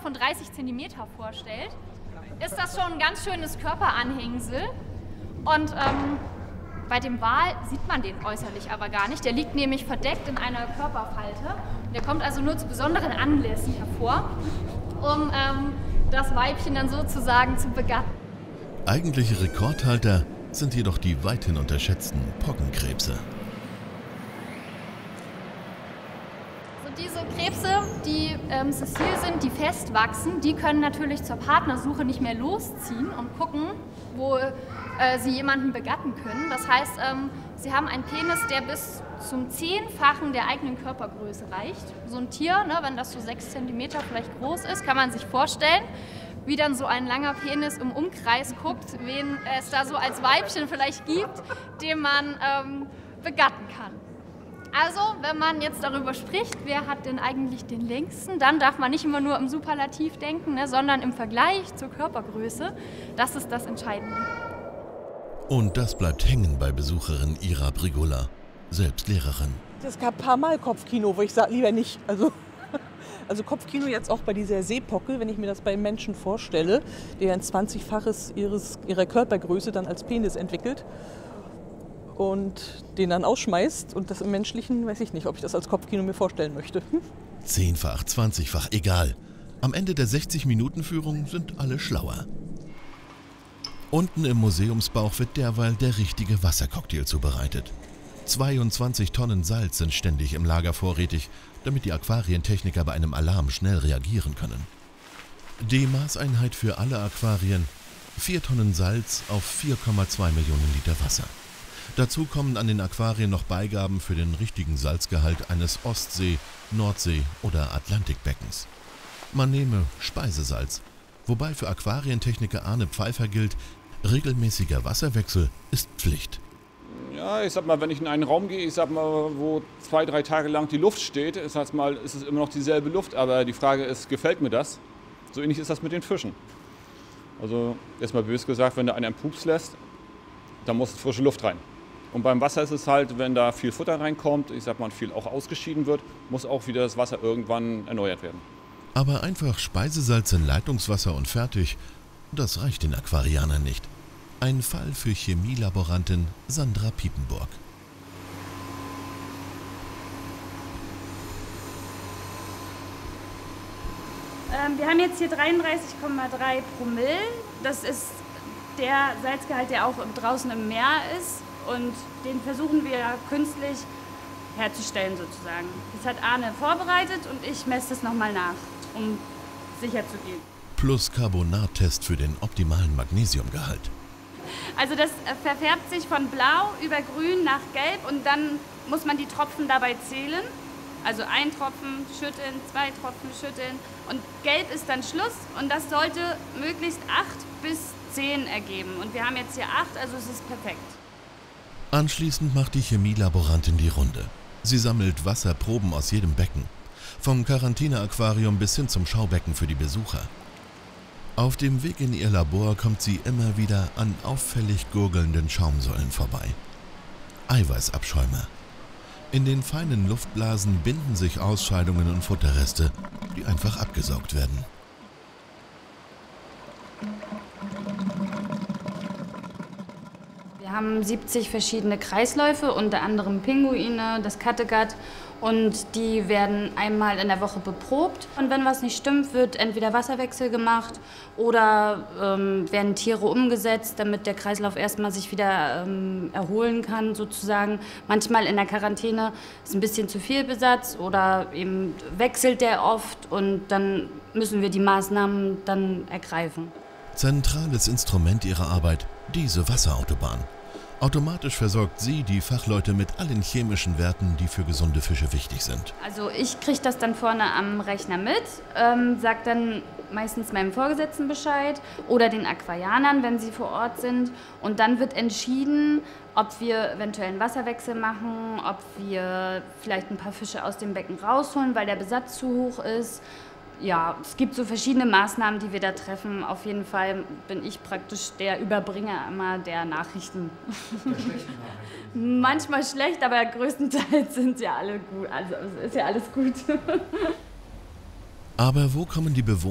von 30 cm vorstellt, ist das schon ein ganz schönes Körperanhängsel. Und bei dem Wal sieht man den äußerlich aber gar nicht. Der liegt nämlich verdeckt in einer Körperfalte. Der kommt also nur zu besonderen Anlässen hervor, um das Weibchen dann sozusagen zu begatten. Eigentliche Rekordhalter sind jedoch die weithin unterschätzten Poggenkrebse. Diese Krebse, die sessil sind, die festwachsen, die können natürlich zur Partnersuche nicht mehr losziehen und gucken, wo sie jemanden begatten können. Das heißt, sie haben einen Penis, der bis zum 10-fachen der eigenen Körpergröße reicht. So ein Tier, ne, wenn das so 6 cm vielleicht groß ist, kann man sich vorstellen, wie dann so ein langer Penis im Umkreis guckt, wen es da so als Weibchen vielleicht gibt, den man begatten kann. Also, wenn man jetzt darüber spricht, wer hat denn eigentlich den längsten, dann darf man nicht immer nur im Superlativ denken, ne, sondern im Vergleich zur Körpergröße. Das ist das Entscheidende. Und das bleibt hängen bei Besucherin Ira Brigula, selbst Lehrerin. Es gab ein paar Mal Kopfkino, wo ich sage, lieber nicht. Also Kopfkino jetzt auch bei dieser Seepocke, wenn ich mir das bei Menschen vorstelle, der ein 20-faches ihrer Körpergröße dann als Penis entwickelt und den dann ausschmeißt. Und das im Menschlichen, weiß ich nicht, ob ich das als Kopfkino mir vorstellen möchte. 10-fach, 20-fach, egal. Am Ende der 60-Minuten-Führung sind alle schlauer. Unten im Museumsbauch wird derweil der richtige Wassercocktail zubereitet. 22 Tonnen Salz sind ständig im Lager vorrätig, damit die Aquarientechniker bei einem Alarm schnell reagieren können. Die Maßeinheit für alle Aquarien: 4 Tonnen Salz auf 4,2 Millionen Liter Wasser. Dazu kommen an den Aquarien noch Beigaben für den richtigen Salzgehalt eines Ostsee-, Nordsee- oder Atlantikbeckens. Man nehme Speisesalz, wobei für Aquarientechniker Arne Pfeiffer gilt, regelmäßiger Wasserwechsel ist Pflicht. Ja, ich sag mal, wenn ich in einen Raum gehe, ich sag mal, wo 2-3 Tage lang die Luft steht, ist es immer noch dieselbe Luft, aber die Frage ist, gefällt mir das? So ähnlich ist das mit den Fischen. Also, erstmal bös gesagt, wenn da einer einen Pups lässt, dann muss frische Luft rein. Und beim Wasser ist es halt, wenn da viel Futter reinkommt, ich sag mal, viel auch ausgeschieden wird, muss auch wieder das Wasser irgendwann erneuert werden. Aber einfach Speisesalz in Leitungswasser und fertig, das reicht den Aquarianern nicht. Ein Fall für Chemielaborantin Sandra Piepenburg. Wir haben jetzt hier 33,3 Promille. Das ist der Salzgehalt, der auch draußen im Meer ist. Und den versuchen wir künstlich herzustellen sozusagen. Das hat Arne vorbereitet und ich messe das nochmal nach, um sicher zu gehen. Plus Carbonattest für den optimalen Magnesiumgehalt. Also das verfärbt sich von blau über grün nach gelb und dann muss man die Tropfen dabei zählen. Also 1 Tropfen schütteln, 2 Tropfen schütteln und gelb ist dann Schluss und das sollte möglichst 8 bis 10 ergeben. Und wir haben jetzt hier 8, also es ist perfekt. Anschließend macht die Chemielaborantin die Runde. Sie sammelt Wasserproben aus jedem Becken, vom Quarantäneaquarium bis hin zum Schaubecken für die Besucher. Auf dem Weg in ihr Labor kommt sie immer wieder an auffällig gurgelnden Schaumsäulen vorbei. Eiweißabschäume. In den feinen Luftblasen binden sich Ausscheidungen und Futterreste, die einfach abgesaugt werden. Wir haben 70 verschiedene Kreisläufe, unter anderem Pinguine, das Kattegat. Und die werden einmal in der Woche beprobt. Und wenn was nicht stimmt, wird entweder Wasserwechsel gemacht oder werden Tiere umgesetzt, damit der Kreislauf erstmal sich wieder erholen kann, sozusagen. Manchmal in der Quarantäne ist ein bisschen zu viel Besatz oder eben wechselt der oft und dann müssen wir die Maßnahmen dann ergreifen. Zentrales Instrument ihrer Arbeit: diese Wasserautobahn. Automatisch versorgt sie die Fachleute mit allen chemischen Werten, die für gesunde Fische wichtig sind. Also ich kriege das dann vorne am Rechner mit, sage dann meistens meinem Vorgesetzten Bescheid oder den Aquarianern, wenn sie vor Ort sind. Und dann wird entschieden, ob wir eventuell einen Wasserwechsel machen, ob wir vielleicht ein paar Fische aus dem Becken rausholen, weil der Besatz zu hoch ist. Ja, es gibt so verschiedene Maßnahmen, die wir da treffen. Auf jeden Fall bin ich praktisch der Überbringer immer der Nachrichten. Der schlechten Nachrichten. Manchmal schlecht, aber größtenteils sind ja alle gut. Also ist ja alles gut. Aber wo kommen die Bewohner